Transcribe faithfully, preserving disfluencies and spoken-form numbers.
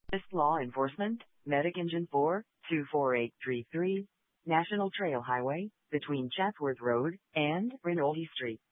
This law enforcement, Medic Engine four, two four eight three three, National Trail Highway, between Chatsworth Road and Rinaldi Street.